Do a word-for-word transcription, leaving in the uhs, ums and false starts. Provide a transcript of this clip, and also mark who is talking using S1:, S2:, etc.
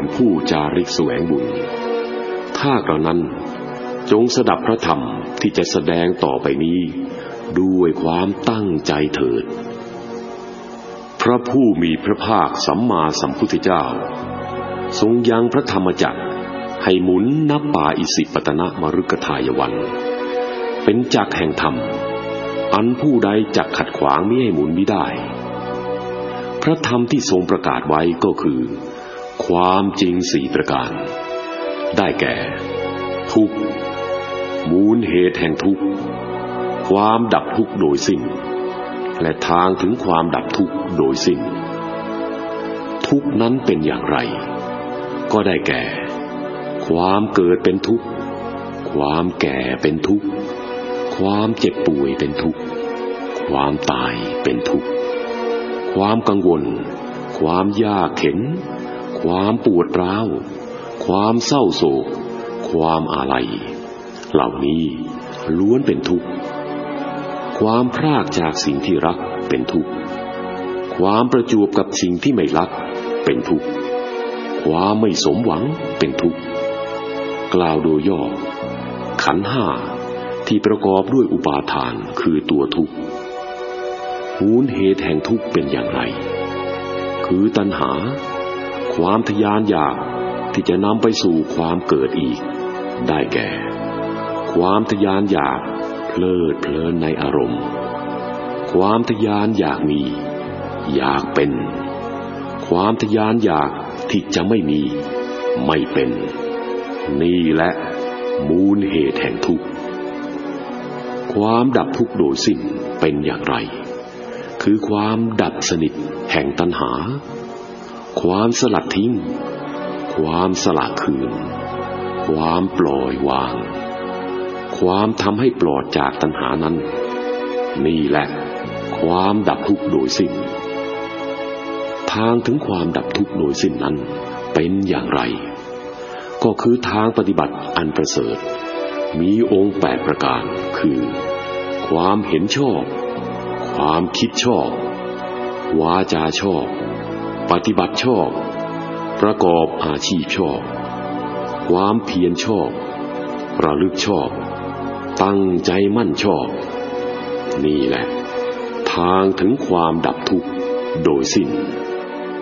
S1: วนผู้จาริกแสวงบุญถ้ากระนั้นจงสดับพระธรรมที่จะแสดงต่อไปนี้ด้วยความตั้งใจเถิดพระผู้มีพระภาคสัมมาสัมพุทธเจ้าทรงยังพระธรรมจักรให้หมุนนับป่าอิสิปตนมฤคทายวันเป็นจักรแห่งธรรมอันผู้ใดจักขัดขวางมิให้หมุนมิได้พระธรรมที่ทรงประกาศไว้ก็คือความจริงสี่ประการได้แก่ทุกข์มูลเหตุแห่งทุกข์ความดับทุกข์โดยสิ้นและทางถึงความดับทุกข์โดยสิ้นทุกข์นั้นเป็นอย่างไรก็ได้แก่ความเกิดเป็นทุกข์ความแก่เป็นทุกข์ความเจ็บป่วยเป็นทุกข์ความตายเป็นทุกข์ความกังวลความยากเข็ญความปวดร้าวความเศร้าโศกความอาลัยเหล่านี้ล้วนเป็นทุกข์ความพรากจากสิ่งที่รักเป็นทุกข์ความประจวบกับสิ่งที่ไม่รักเป็นทุกข์ความไม่สมหวังเป็นทุกข์กล่าวโดยย่อขันธ์ห้าที่ประกอบด้วยอุปาทานคือตัวทุกข์มูลเหตุแห่งทุกข์เป็นอย่างไรคือตัณหาความทยานอยากที่จะนำไปสู่ความเกิดอีกได้แก่ความทยานอยากเพลิดเพลินในอารมณ์ความทยานอยากมีอยากเป็นความทยานอยากที่จะไม่มีไม่เป็นนี่แหละมูลเหตุแห่งทุกข์ความดับทุกข์โดยสิ้นเป็นอย่างไรคือความดับสนิทแห่งตัณหาความสลัดทิ้งความสละคืนความปล่อยวางความทำให้ปลอดจากตัณหานั้นนี่แหละความดับทุกข์โดยสิ้นทางถึงความดับทุกข์โดยสิ้นนั้นเป็นอย่างไรก็คือทางปฏิบัติอันประเสริฐมีองค์แปดประการคือความเห็นชอบความคิดชอบวาจาชอบปฏิบัติชอบประกอบอาชีพชอบความเพียรชอบระลึกชอบตั้งใจมั่นชอบนี่แหละทางถึงความดับทุกข์โดยสิ้น